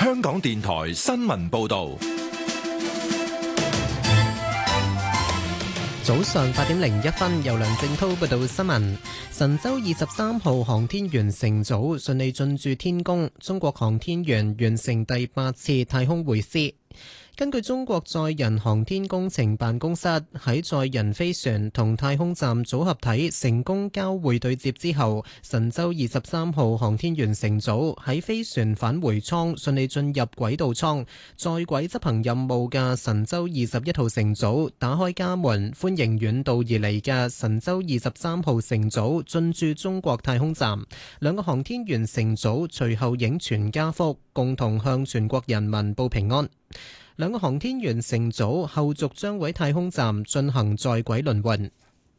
香港電台新聞報道。 早上8:01，由梁正濤報道新聞。神舟23號航天員乘組順利進駐天宮，中國航天員完成第8次太空會師。根據中國載人航天工程辦公室喺載人飛船同太空站組合體成功交會對接之後，神舟23號航天員乘組喺飛船返回艙順利進入軌道艙，在軌執行任務嘅神舟21號乘組打開家門，歡迎遠道而嚟嘅神舟23號乘組進駐中國太空站。兩個航天員乘組隨後影全家福，共同向全國人民報平安。兩個航天員乘組後續將會喺太空站進行在軌輪換。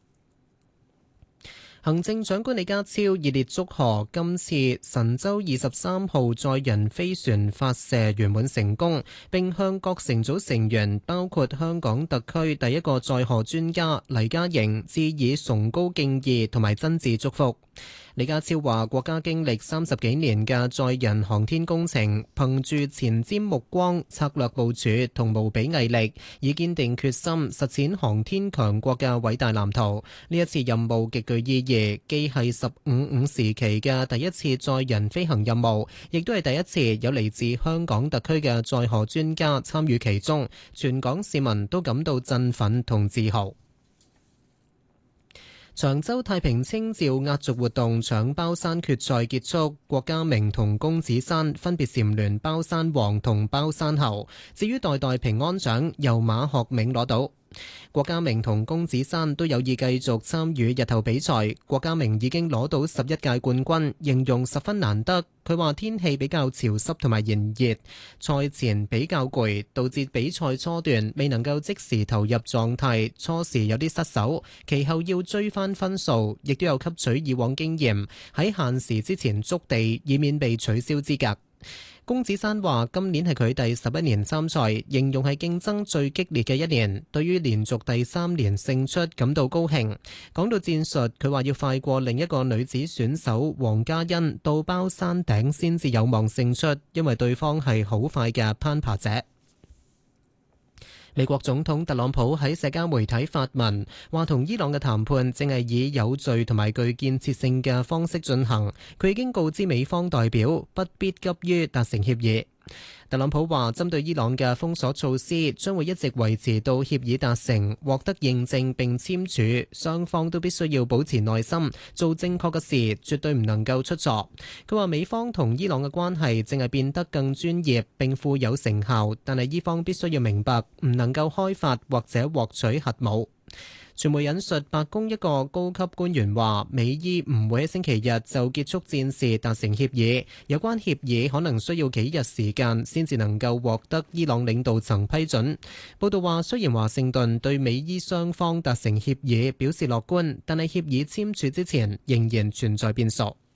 行政長官李家超熱烈祝賀今次神舟23號載人飛船發射圓滿成功，並向各乘組成員，包括香港特區第一個載荷專家黎嘉瑩致以崇高敬意同埋真摯祝福。李家超話：國家經歷30幾年嘅載人航天工程，憑住前瞻目光、策略部署同無比毅力，以堅定決心實踐航天強國嘅偉大藍圖。呢一次任務極具意義，既係15/5時期嘅第一次載人飛行任務，亦都係第一次有嚟自香港特區嘅載荷專家參與其中，全港市民都感到振奮同自豪。長洲太平清醮壓軸活動搶包山決賽結束，郭家明同公子山分別蟬聯包山王同包山后。至於代代平安獎，由馬學銘攞到。郭家明同公子山都有意繼續參與日後比賽。郭家明已經攞到11屆冠軍，形容十分難得。佢話天氣比較潮濕同埋炎熱，賽前比較攰，導致比賽初段未能夠即時投入狀態，初時有啲失手，其後要追翻分數，亦都有吸取以往經驗，喺限時之前築地，以免被取消資格。公子山話今年係佢第11年參賽，形容係競爭最激烈嘅一年，對於連續第3年勝出感到高興。講到戰術，佢話要快過另一個女子選手黃嘉欣到包山頂先至有望勝出，因為對方係好快嘅攀爬者。美國總統特朗普喺社交媒體發文，話同伊朗嘅談判正係以有序同埋具建設性嘅方式進行。佢已經告知美方代表，不必急於達成協議。特朗普話，針對伊朗嘅封鎖措施將會一直維持到協議達成、獲得認證並簽署，雙方都必須要保持耐心，做正確嘅事，絕對唔能夠出錯。佢話美方同伊朗嘅關係正係變得更專業並富有成效，但係伊方必須要明白，唔能夠開發或者獲取核武。傳媒引述白宮一個高級官員話，美伊唔會喺星期日就結束戰事達成協議，有關協議可能需要幾日時間先至能夠獲得伊朗領導層批准。報道話，雖然華盛頓對美伊雙方達成協議表示樂觀，但係協議簽署之前仍然存在變數。